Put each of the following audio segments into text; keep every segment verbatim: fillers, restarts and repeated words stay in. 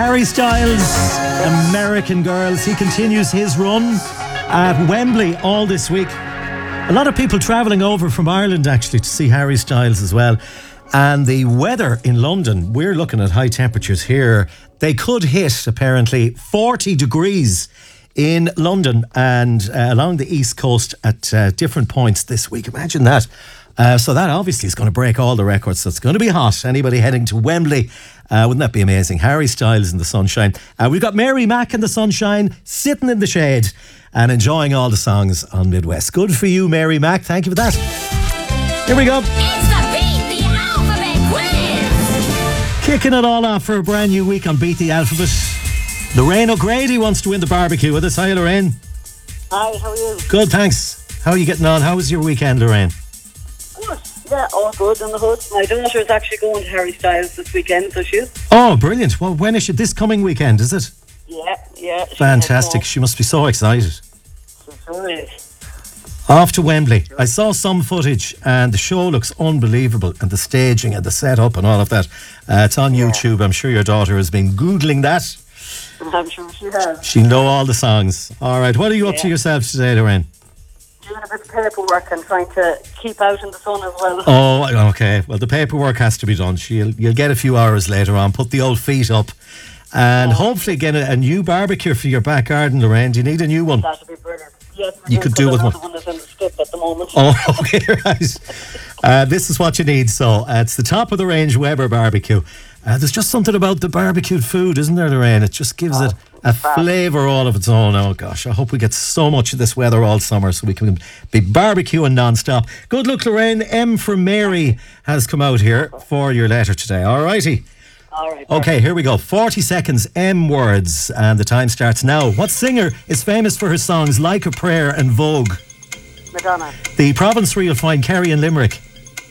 Harry Styles, American Girls. He continues his run at Wembley all this week. A lot of people travelling over from Ireland actually to see Harry Styles as well. And the weather in London, we're looking at high temperatures here. They could hit apparently forty degrees in London and uh, along the east coast at uh, different points this week. Imagine that. Uh, so that obviously is going to break all the records. So it's going to be hot. Anybody heading to Wembley, uh, wouldn't that be amazing? Harry Styles in the sunshine. Uh, we've got Mary Mack in the sunshine, sitting in the shade and enjoying all the songs on Midwest. Good for you, Mary Mack. Thank you for that. Here we go. It's the Beat the Alphabet Quiz. Kicking it all off for a brand new week on Beat the Alphabet. Lorraine O'Grady wants to win the barbecue with us. Hi, Lorraine. Hi, how are you? Good, thanks. How are you getting on? How was your weekend, Lorraine? Good. Yeah, all good in the hood. My daughter is actually going to Harry Styles this weekend, so she's... Oh, brilliant. Well, when is it? This coming weekend, is it? Yeah, yeah. she's Fantastic. heading She must be so excited. off. She sure is. Off to Wembley. I saw some footage and the show looks unbelievable, and the staging and the setup and all of that. Uh, it's on YouTube. I'm sure your daughter has been Googling that. I'm sure she has. She'll know all the songs. All right. What are you up to Yeah. yourself today, Lorraine? Doing a bit of paperwork and trying to keep out in the sun as well. Oh, okay. Well, the paperwork has to be done. She'll, you'll get a few hours later on. Put the old feet up and hopefully get a, a new barbecue for your back garden, Lorraine. Do you need a new one? That'd be brilliant. Yes, You could do with one. The one that's in the skip at the moment. Oh, okay, right. Uh, this is what you need. So uh, it's the top of the range Weber barbecue. Uh, there's just something about the barbecued food, isn't there, Lorraine? It just gives it a flavour all of its own. Oh, gosh, I hope we get so much of this weather all summer so we can be barbecuing non-stop. Good luck, Lorraine. M from Mary has come out here for your letter today. All righty. All right. Okay, here we go. forty seconds, M words, and the time starts now. What singer is famous for her songs Like a Prayer and Vogue? Madonna. The province where you'll find Kerry and Limerick.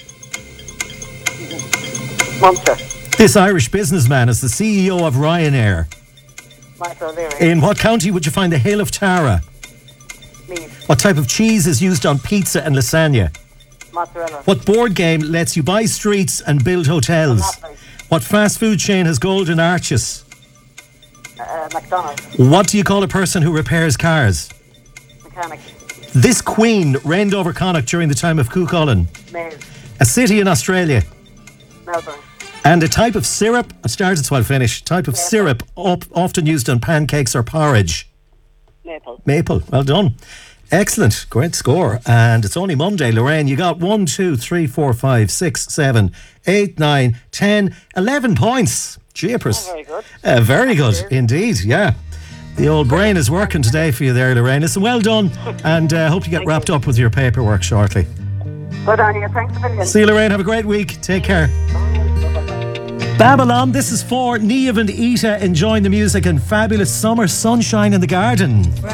Munster. This Irish businessman is the C E O of Ryanair. Michael O'Leary. In what county would you find the Hill of Tara? Meath. What type of cheese is used on pizza and lasagna? Mozzarella. What board game lets you buy streets and build hotels? Monopoly. What fast food chain has golden arches? Uh, McDonald's. What do you call a person who repairs cars? Mechanic. This queen reigned over Connacht during the time of Cuchulainn. Maze. A city in Australia. Melbourne. And a type of syrup, I started so I'll finish, type of syrup op, often used on pancakes or porridge. Maple. Maple, well done. Excellent, great score. And it's only Monday, Lorraine. You got one, two, three, four, five, six, seven, eight, nine, ten, eleven points. Jeepers. Oh, very good. Uh, very good, indeed, yeah. The old brain is working today for you there, Lorraine. Listen, well done. And I uh, hope you get wrapped up with your paperwork shortly. Good on you. Thanks a million. See you, Lorraine. Have a great week. Take care. Babylon, this is for Niamh and Ita enjoying the music and fabulous summer sunshine in the garden.